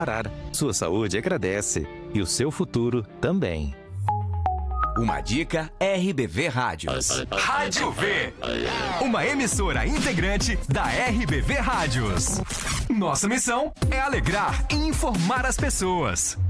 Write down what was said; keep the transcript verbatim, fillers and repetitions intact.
parar. Sua saúde agradece e o seu futuro também. Uma dica R B V Rádios. Rádio V, uma emissora integrante da R B V Rádios. Nossa missão é alegrar e informar as pessoas.